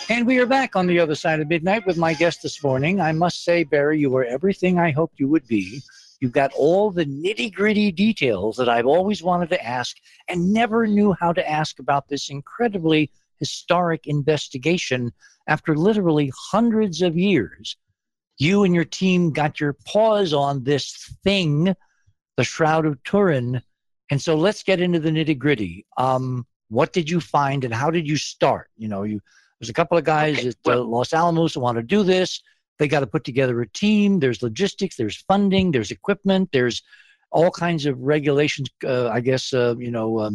And we are back on the other side of midnight with my guest this morning. I must say, Barry, you were everything I hoped you would be. You've got all the nitty-gritty details that I've always wanted to ask and never knew how to ask about this incredibly historic investigation after literally hundreds of years. You and your team got your paws on this thing, the Shroud of Turin. And so let's get into the nitty-gritty. What did you find and how did you start? There's a couple of guys at Los Alamos who want to do this. They got to put together a team. There's logistics, there's funding, there's equipment, there's all kinds of regulations. Getting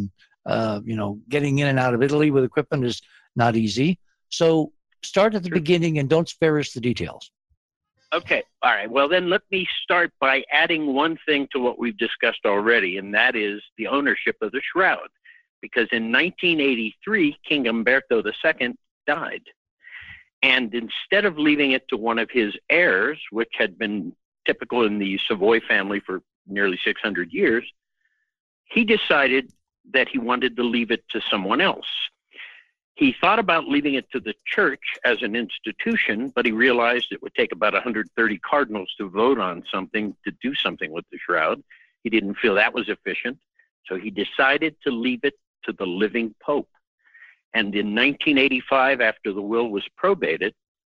in and out of Italy with equipment is not easy. So start at the beginning and don't spare us the details. Okay. All right. Well, then let me start by adding one thing to what we've discussed already, and that is the ownership of the shroud. Because in 1983, King Umberto II died. And instead of leaving it to one of his heirs, which had been typical in the Savoy family for nearly 600 years, he decided that he wanted to leave it to someone else. He thought about leaving it to the church as an institution, but he realized it would take about 130 cardinals to vote on something, to do something with the shroud. He didn't feel that was efficient, so he decided to leave it to the living Pope. And in 1985, after the will was probated,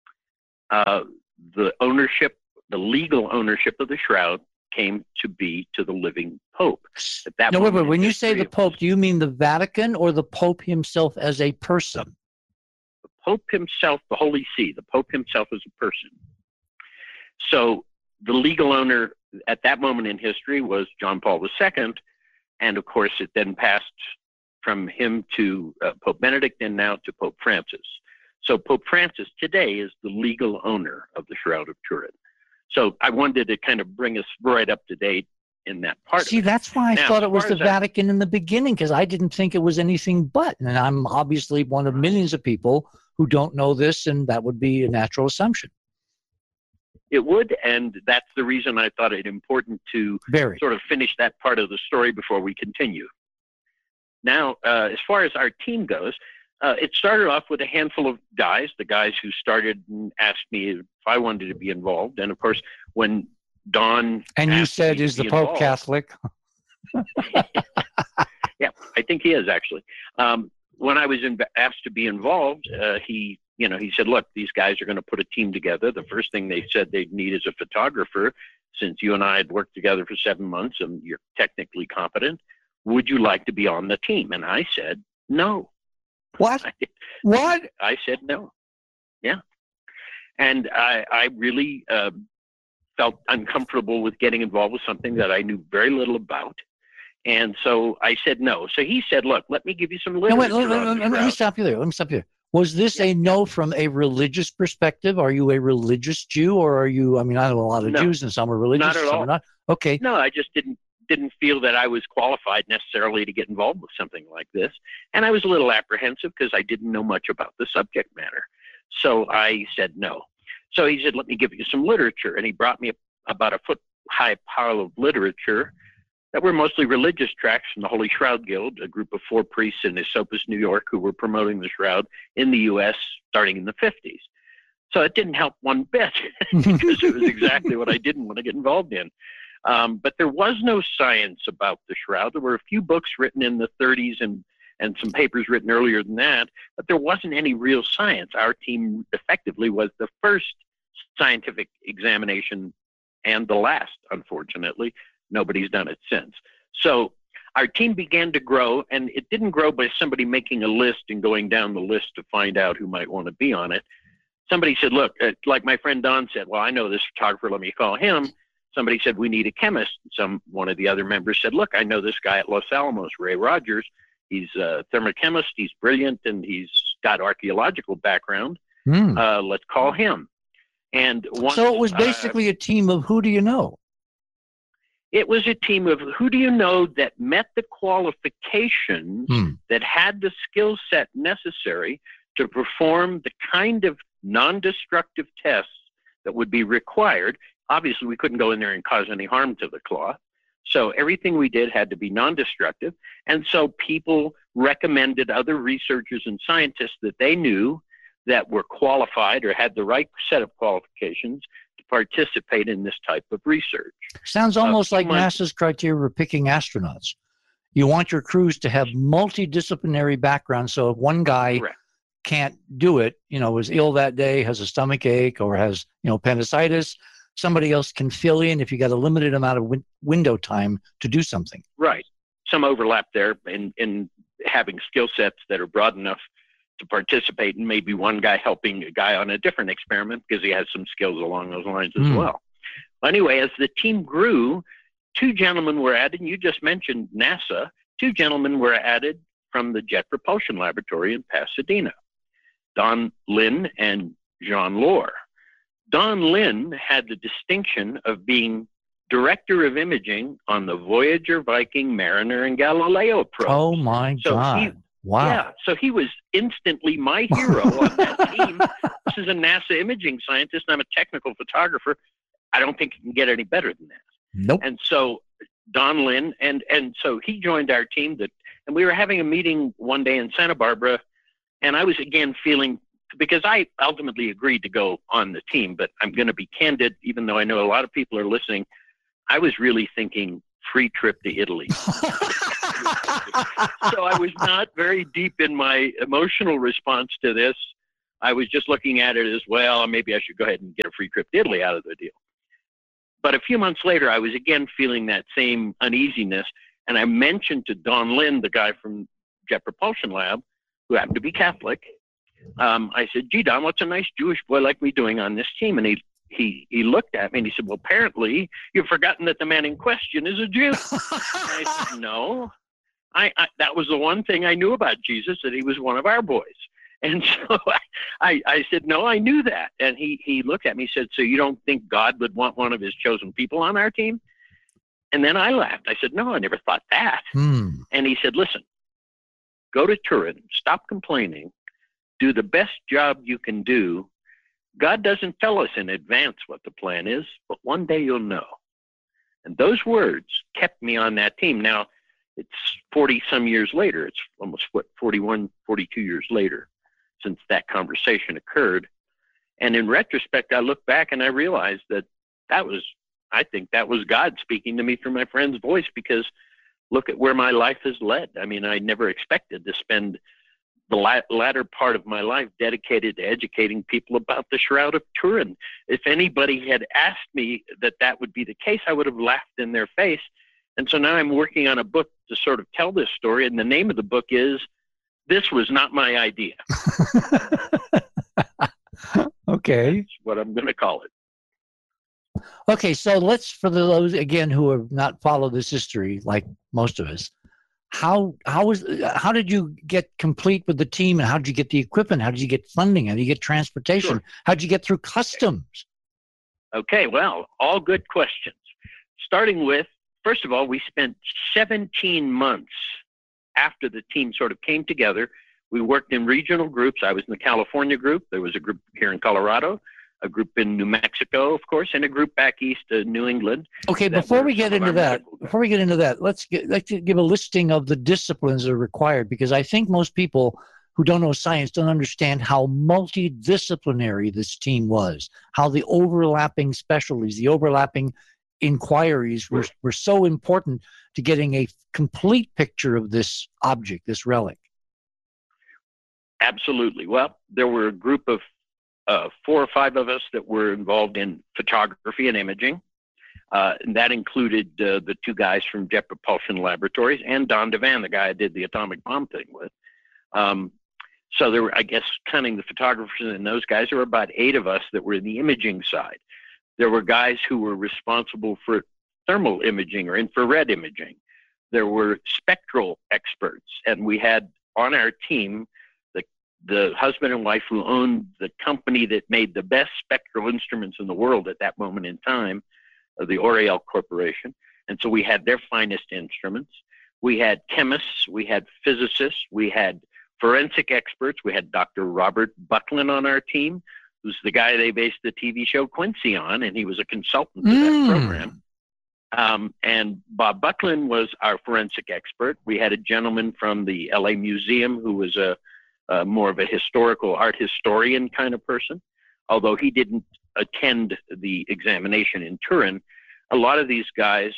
the legal ownership of the shroud came to be to the living Pope. When you say the Pope, do you mean the Vatican or the Pope himself as a person? The Pope himself, the Holy See, the Pope himself as a person. So the legal owner at that moment in history was John Paul II, and of course it then passed from him to Pope Benedict and now to Pope Francis. So Pope Francis today is the legal owner of the Shroud of Turin. So I wanted to kind of bring us right up to date in that part. See, that's why I thought it was the Vatican in the beginning, because I didn't think it was anything but. And I'm obviously one of millions of people who don't know this, and that would be a natural assumption. It would, and that's the reason I thought it important to sort of finish that part of the story before we continue. Now, as far as our team goes, it started off with a handful of guys, the guys who started and asked me if I wanted to be involved. And of course, when Don... And you said, is the Pope Catholic? Yeah, I think he is, actually. When I was asked to be involved, he said, look, these guys are going to put a team together. The first thing they said they'd need is a photographer, since you and I had worked together for 7 months and you're technically competent. Would you like to be on the team? And I said, no. What? What? I said no. Yeah. And I really felt uncomfortable with getting involved with something that I knew very little about. And so I said no. So he said, look, let me give you some literature. Let me stop you there. Was this a no from a religious perspective? Are you a religious Jew, or are you, I know a lot of Jews and some are religious. Not at all. Some are not. Okay. No, I just didn't feel that I was qualified necessarily to get involved with something like this. And I was a little apprehensive because I didn't know much about the subject matter. So I said no. So he said, let me give you some literature. And he brought me about a foot-high pile of literature that were mostly religious tracts from the Holy Shroud Guild, a group of 4 priests in Esopus, New York, who were promoting the shroud in the U.S. starting in the 50s. So it didn't help one bit because it was exactly what I didn't want to get involved in. But there was no science about the shroud. There were a few books written in the 30s and some papers written earlier than that, but there wasn't any real science. Our team effectively was the first scientific examination and the last, unfortunately. Nobody's done it since. So our team began to grow, and it didn't grow by somebody making a list and going down the list to find out who might want to be on it. Somebody said, look, like my friend Don said, well, I know this photographer, let me call him. Somebody said, we need a chemist. One of the other members said, look, I know this guy at Los Alamos, Ray Rogers. He's a thermochemist. He's brilliant, and he's got archaeological background. Let's call him. And so it was basically a team of who do you know? It was a team of who do you know that met the qualifications, that had the skill set necessary to perform the kind of non-destructive tests that would be required. Obviously, we couldn't go in there and cause any harm to the cloth. So everything we did had to be non-destructive. And so people recommended other researchers and scientists that they knew that were qualified or had the right set of qualifications to participate in this type of research. Sounds almost like NASA's criteria for picking astronauts. You want your crews to have multidisciplinary backgrounds, so if one guy Correct. can't do it, is ill that day, has a stomach ache, or has, appendicitis, somebody else can fill in if you got a limited amount of window time to do something. Right. Some overlap there in having skill sets that are broad enough to participate, and maybe one guy helping a guy on a different experiment because he has some skills along those lines as well. Anyway, as the team grew, 2 gentlemen were added, and you just mentioned NASA. 2 gentlemen were added from the Jet Propulsion Laboratory in Pasadena, Don Lin and Jean Lohr. Don Lin had the distinction of being director of imaging on the Voyager, Viking, Mariner, and Galileo probes. Oh, my God. Wow. Yeah, so he was instantly my hero on that team. This is a NASA imaging scientist, and I'm a technical photographer. I don't think it can get any better than that. Nope. And so Don Lin, and so he joined our team, and we were having a meeting one day in Santa Barbara, and I was again feeling, because I ultimately agreed to go on the team, but I'm going to be candid, even though I know a lot of people are listening, I was really thinking free trip to Italy. So I was not very deep in my emotional response to this. I was just looking at it as, well, maybe I should go ahead and get a free trip to Italy out of the deal. But a few months later, I was again feeling that same uneasiness. And I mentioned to Don Lin, the guy from Jet Propulsion Lab, who happened to be Catholic, I said, gee, Don, what's a nice Jewish boy like me doing on this team? And he looked at me and he said, well, apparently you've forgotten that the man in question is a Jew. I said, no. That was the one thing I knew about Jesus, that he was one of our boys. And so I said, no, I knew that. And he looked at me and said, so you don't think God would want one of his chosen people on our team? And then I laughed. I said, no, I never thought that. And he said, listen, go to Turin, stop complaining, do the best job you can do. God doesn't tell us in advance what the plan is, but one day you'll know. And those words kept me on that team. Now, it's 40 some years later. It's almost 41, 42 years later since that conversation occurred. And in retrospect, I look back and I realized I think that was God speaking to me through my friend's voice, because look at where my life has led. I mean, I never expected to spend the latter part of my life dedicated to educating people about the Shroud of Turin. If anybody had asked me that would be the case, I would have laughed in their face. And so now I'm working on a book to sort of tell this story. And the name of the book is This Was Not My Idea. Okay. That's what I'm going to call it. Okay. So for those, again, who have not followed this history, like most of us, how did you get complete with the team, and how did you get the equipment? How did you get funding? How did you get transportation? Sure. How did you get through customs? Okay. Well, all good questions. Starting with, first of all, we spent 17 months after the team sort of came together. We worked in regional groups. I was in the California group. There was a group here in Colorado, a group in New Mexico, of course, and a group back east of New England. Okay, before we get into that, let's give a listing of the disciplines that are required, because I think most people who don't know science don't understand how multidisciplinary this team was, how the overlapping specialties, the overlapping inquiries were so important to getting a complete picture of this object, this relic. Absolutely. Well, there were a group of 4 or 5 of us that were involved in photography and imaging. And that included the 2 guys from Jet Propulsion Laboratories and Don Devan, the guy I did the atomic bomb thing with. So there were, I guess, counting the photographers and those guys, there were about 8 of us that were in the imaging side. There were guys who were responsible for thermal imaging or infrared imaging. There were spectral experts, and we had on our team the husband and wife who owned the company that made the best spectral instruments in the world at that moment in time, the Oriel Corporation. And so we had their finest instruments. We had chemists, we had physicists, we had forensic experts. We had Dr. Robert Buckland on our team, who's the guy they based the TV show Quincy on, and he was a consultant to that program. And Bob Buckland was our forensic expert. We had a gentleman from the LA Museum who was a more of a historical art historian kind of person. Although he didn't attend the examination in Turin, a lot of these guys,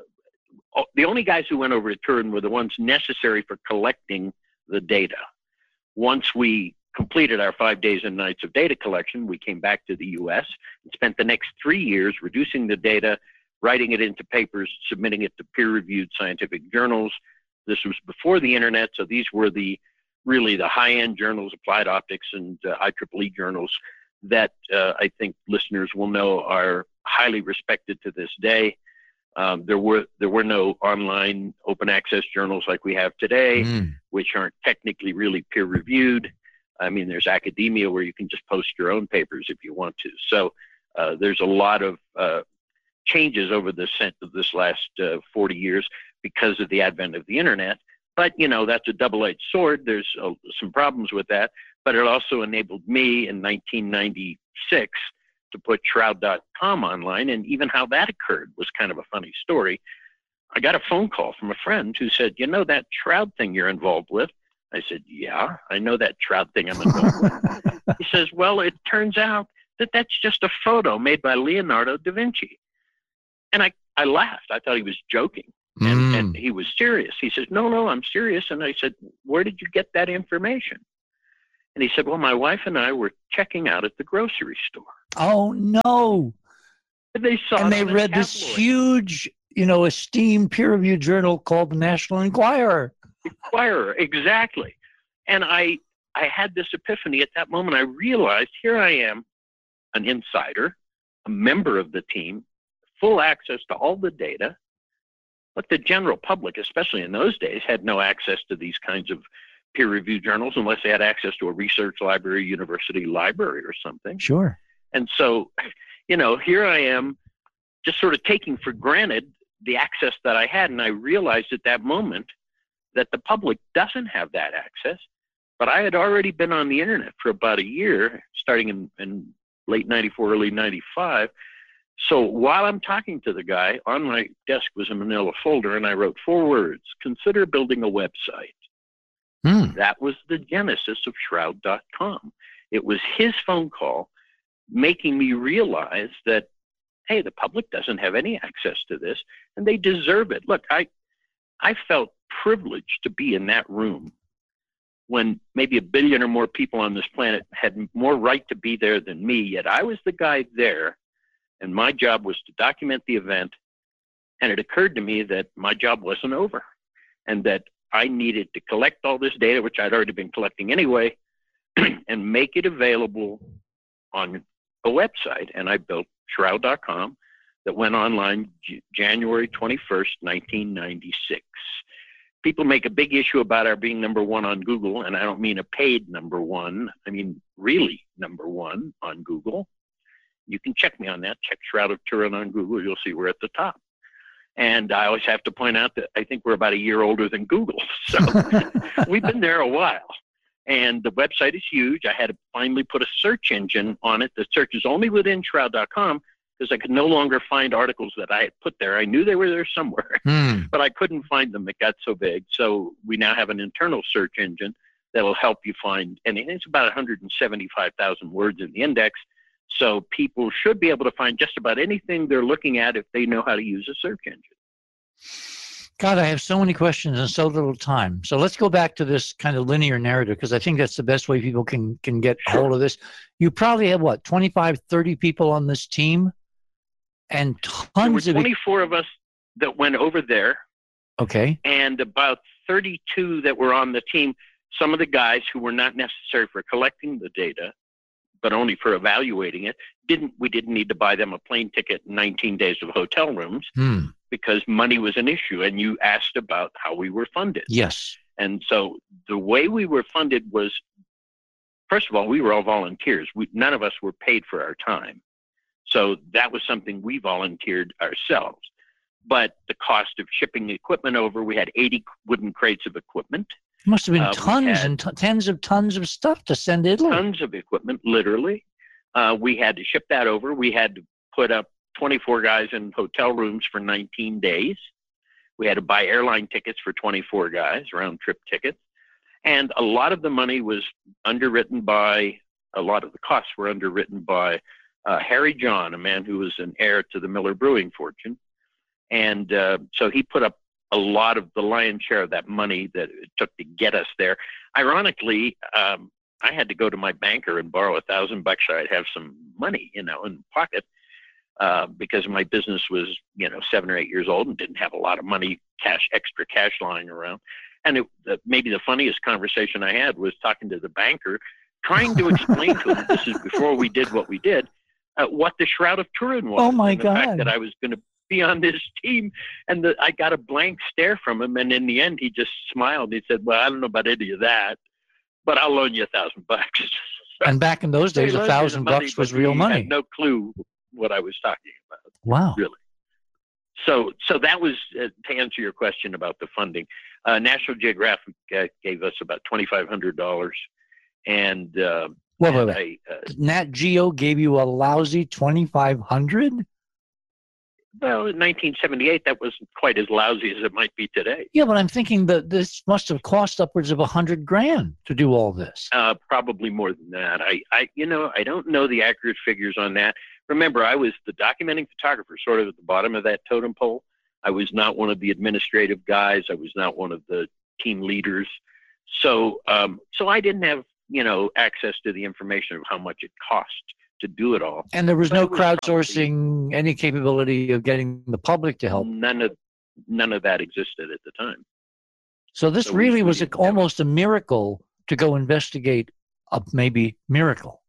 the only guys who went over to Turin were the ones necessary for collecting the data. Once we completed our 5 days and nights of data collection, we came back to the U.S. and spent the next 3 years reducing the data, writing it into papers, submitting it to peer-reviewed scientific journals. This was before the internet, so these were really the high-end journals, Applied Optics and IEEE journals that I think listeners will know are highly respected to this day. There were no online open access journals like we have today, which aren't technically really peer-reviewed. I mean, there's academia where you can just post your own papers if you want to. So there's a lot of changes over this last 40 years because of the advent of the internet. But, that's a double-edged sword. There's some problems with that. But it also enabled me in 1996 to put Shroud.com online. And even how that occurred was kind of a funny story. I got a phone call from a friend who said, that Shroud thing you're involved with? I said, yeah, I know that Shroud thing I'm involved with. He says, well, it turns out that that's just a photo made by Leonardo da Vinci. And I laughed. I thought he was joking. And he was serious. He says, no, I'm serious. And I said, where did you get that information? And he said, well, my wife and I were checking out at the grocery store. Oh, no. And they saw and they read this huge, esteemed peer-reviewed journal called the National Enquirer. Exactly. And I had this epiphany at that moment. I realized here I am, an insider, a member of the team, full access to all the data. But the general public, especially in those days, had no access to these kinds of peer-reviewed journals unless they had access to a research library, university library or something. Sure. And so, here I am just sort of taking for granted the access that I had. And I realized at that moment that the public doesn't have that access. But I had already been on the internet for about a year, starting in late 94, early 95. So while I'm talking to the guy, on my desk was a manila folder, and I wrote 4 words: consider building a website. That was the genesis of Shroud.com. It was his phone call making me realize that, hey, the public doesn't have any access to this, and they deserve it. Look, I felt privileged to be in that room when maybe 1 billion or more people on this planet had more right to be there than me, yet I was the guy there, and my job was to document the event, and it occurred to me that my job wasn't over, and that I needed to collect all this data, which I'd already been collecting anyway, and make it available on a website. And I built Shroud.com that went online January 21st, 1996. People make a big issue about our being number 1 on Google, and I don't mean a paid number 1. I mean really number 1 on Google. You can check me on that. Check Shroud of Turin on Google. You'll see we're at the top. And I always have to point out that I think we're about a year older than Google. So we've been there a while. And the website is huge. I had to finally put a search engine on it that searches only within Shroud.com because I could no longer find articles that I had put there. I knew they were there somewhere, but I couldn't find them. It got so big. So we now have an internal search engine that'll help you find anything. It's about 175,000 words in the index. So people should be able to find just about anything they're looking at if they know how to use a search engine. God, I have so many questions and so little time. So let's go back to this kind of linear narrative, because I think that's the best way people can get a hold of this. You probably have, 25, 30 people on this team? And tons there were 24 of us that went over there. Okay. And about 32 that were on the team. Some of the guys who were not necessary for collecting the data, but only for evaluating it, we didn't need to buy them a plane ticket and 19 days of hotel rooms because money was an issue. And you asked about how we were funded. Yes. And so the way we were funded was, first of all, we were all volunteers. None of us were paid for our time. So that was something we volunteered ourselves. But the cost of shipping equipment over, we had 80 wooden crates of equipment. Must have been tons and tens of tons of stuff to send to Italy. Tons of equipment, literally. We had to ship that over. We had to put up 24 guys in hotel rooms for 19 days. We had to buy airline tickets for 24 guys, round-trip tickets. And a lot of the money was underwritten by, a lot of the costs were underwritten by Harry John, a man who was an heir to the Miller Brewing fortune. And so he put up a lot of the lion's share of that money that it took to get us there. Ironically, I had to go to my banker and borrow $1,000 so I'd have some money, in the pocket, because my business was, 7 or 8 years old and didn't have a lot of money, extra cash lying around. And maybe the funniest conversation I had was talking to the banker, trying to explain to him, this is before we did what we did, what the Shroud of Turin was. Oh my and the God. fact that I was going to be on this team. And I got a blank stare from him. And in the end, he just smiled. He said, well, I don't know about any of that, but I'll loan you $1,000. And back in those days, $1,000 was real money. Had no clue what I was talking about. Wow. Really. So that was, to answer your question about the funding, National Geographic gave us about $2,500. And wait. Nat Geo gave you a lousy $2,500? Well, in 1978, that wasn't quite as lousy as it might be today. Yeah, but I'm thinking that this must have cost upwards of $100,000 to do all this. Probably more than that. I don't know the accurate figures on that. Remember, I was the documenting photographer, sort of at the bottom of that totem pole. I was not one of the administrative guys. I was not one of the team leaders. So I didn't have, access to the information of how much it cost to do it all. And there was no crowdsourcing, any capability of getting the public to help. None of that existed at the time. So this really was almost a miracle to go investigate a maybe miracle.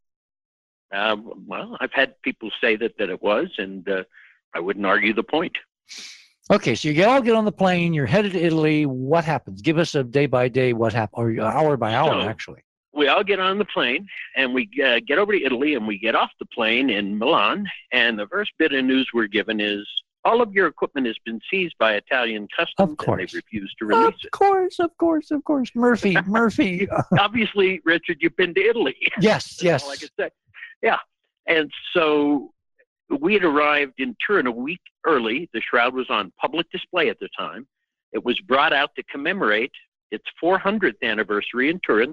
Well, I've had people say that it was, and I wouldn't argue the point. Okay, so you all get on the plane, you're headed to Italy. What happens? Give us a day by day what happened, or hour by hour, actually. We all get on the plane, and we get over to Italy, and we get off the plane in Milan, and the first bit of news we're given is, all of your equipment has been seized by Italian customs, and they've refused to release it. Of course. Murphy. Obviously, Richard, you've been to Italy. Yes. That's all I can say. Yeah. And so we had arrived in Turin a week early. The Shroud was on public display at the time. It was brought out to commemorate its 400th anniversary in Turin.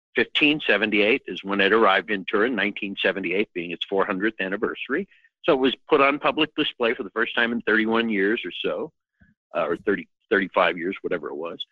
1578 is when it arrived in Turin, 1978 being its 400th anniversary. So it was put on public display for the first time in 31 years or so, or 35 years, whatever it was.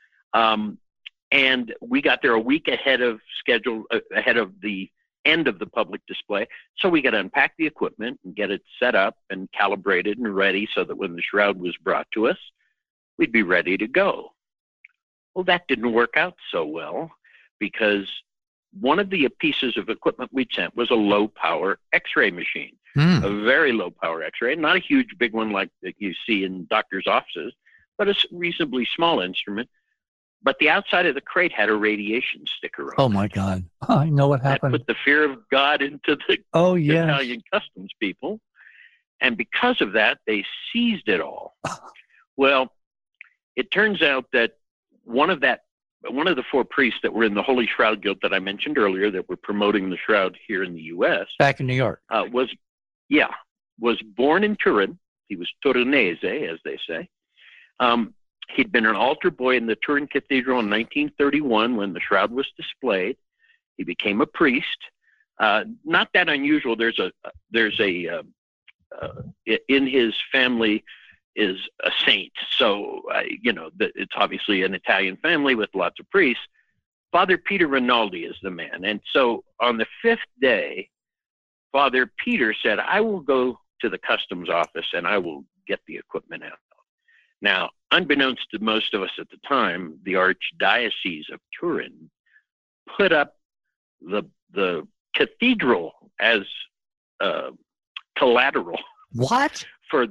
And we got there a week ahead of schedule, ahead of the end of the public display. So we got to unpack the equipment and get it set up and calibrated and ready so that when the Shroud was brought to us, we'd be ready to go. Well, that didn't work out so well, because one of the pieces of equipment we'd sent was a low-power X-ray machine, a very low-power X-ray, not a huge big one like that you see in doctors' offices, but a reasonably small instrument. But the outside of the crate had a radiation sticker on it. Oh, my God. I know what happened. That put the fear of God into the Italian customs people. And because of that, they seized it all. Well, it turns out that one of the 4 priests that were in the Holy Shroud Guild that I mentioned earlier, that were promoting the Shroud here in the U.S. Back in New York. Was born in Turin. He was Torinese, as they say. He'd been an altar boy in the Turin Cathedral in 1931 when the Shroud was displayed. He became a priest. Not that unusual. There's a in his family is a saint. So, it's obviously an Italian family with lots of priests. Father Peter Rinaldi is the man. And so on the 5th day, Father Peter said, I will go to the customs office and I will get the equipment out. Now, unbeknownst to most of us at the time, the Archdiocese of Turin put up the cathedral as collateral. What?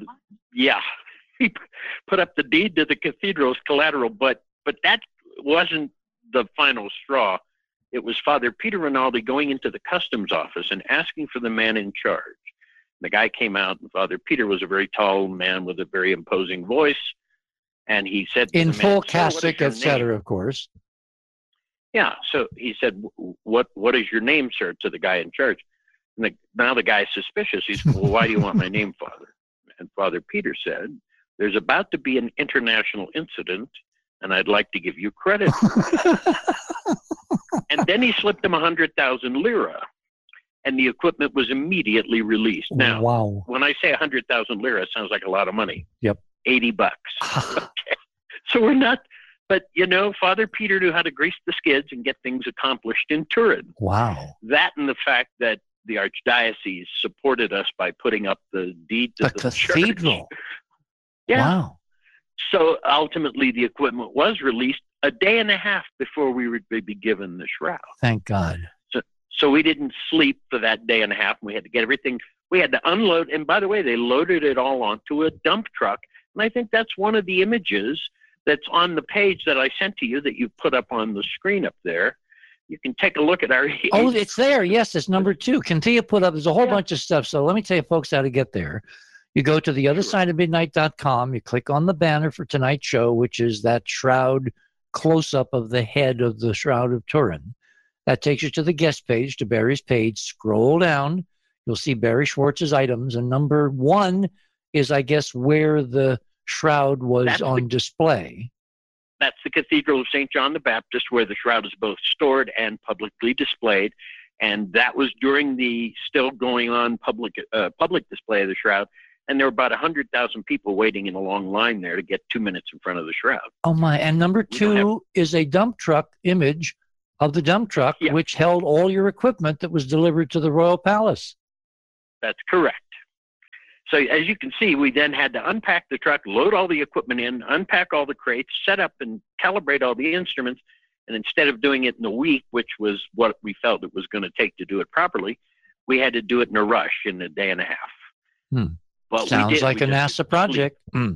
He put up the deed to the cathedral as collateral, but that wasn't the final straw. It was Father Peter Rinaldi going into the customs office and asking for the man in charge. The guy came out, and Father Peter was a very tall man with a very imposing voice, and he said, in full cassock, etc., of course. Yeah, so he said, "What is your name, sir?" to the guy in charge. And now the guy's suspicious. He said, "Well, why do you want my name, Father?" And Father Peter said, "There's about to be an international incident, and I'd like to give you credit for it." And then he slipped him 100,000 lira, and the equipment was immediately released. Now, wow. when I say 100,000 lira, it sounds like a lot of money. Yep. $80. Okay. So we're not, but Father Peter knew how to grease the skids and get things accomplished in Turin. Wow. That and the fact that the archdiocese supported us by putting up the deed to the cathedral. Church. Yeah. Wow. So ultimately, the equipment was released a day and a half before we would be given the shroud. Thank God. So we didn't sleep for that day and a half, and we had to get everything. We had to unload. And by the way, they loaded it all onto a dump truck. And I think that's one of the images that's on the page that I sent to you that you put up on the screen up there. You can take a look at our... Oh, it's there. Yes, it's number 2. Cantia put up, there's a whole bunch of stuff. So let me tell you folks how to get there. You go to theothersideofmidnight.com. You click on the banner for tonight's show, which is that shroud close-up of the head of the Shroud of Turin. That takes you to the guest page, to Barry's page. Scroll down. You'll see Barry Schwartz's items. And number 1 is, I guess, where the shroud was on display. That's the Cathedral of St. John the Baptist, where the shroud is both stored and publicly displayed. And that was during the still going on public display of the shroud. And there were about 100,000 people waiting in a long line there to get 2 minutes in front of the shroud. Oh, my. And number 2 is a dump truck image of the dump truck, which held all your equipment that was delivered to the Royal Palace. That's correct. So as you can see, we then had to unpack the truck, load all the equipment in, unpack all the crates, set up and calibrate all the instruments. And instead of doing it in a week, which was what we felt it was going to take to do it properly, we had to do it in a rush in a day and a half. But sounds like a NASA project.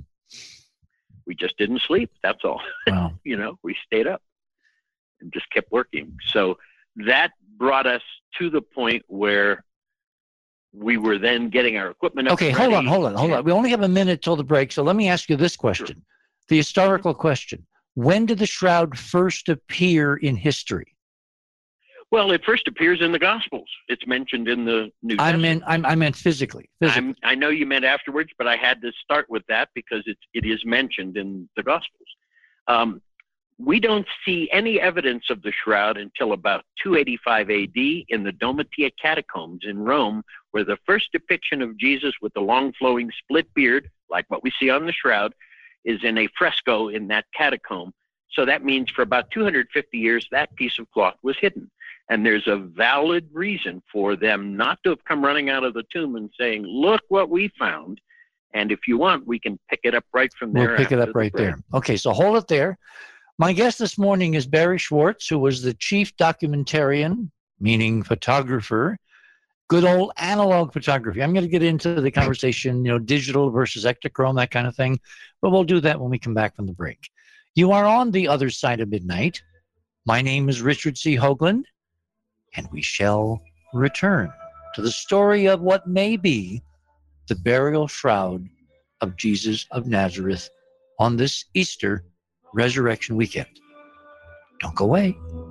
We just didn't sleep. That's all. Wow. We stayed up and just kept working. So that brought us to the point where we were then getting our equipment up. Okay, hold on. We only have a minute till the break, so let me ask you this question. Sure. The historical question. When did the shroud first appear in history? Well, it first appears in the Gospels. It's mentioned in the New Testament. I meant physically. I know you meant afterwards, but I had to start with that because it is mentioned in the Gospels. We don't see any evidence of the shroud until about 285 AD in the Domitia catacombs in Rome, where the first depiction of Jesus with the long flowing split beard, like what we see on the shroud, is in a fresco in that catacomb. So that means for about 250 years, that piece of cloth was hidden. And there's a valid reason for them not to have come running out of the tomb and saying, look what we found. And if you want, we can pick it up right from there. We'll pick it up right there. Okay, so hold it there. My guest this morning is Barry Schwartz, who was the chief documentarian, meaning photographer, good old analog photography. I'm going to get into the conversation, digital versus Ektachrome, that kind of thing. But we'll do that when we come back from the break. You are on the other side of midnight. My name is Richard C. Hoagland, and we shall return to the story of what may be the burial shroud of Jesus of Nazareth on this Easter Resurrection weekend. Don't go away.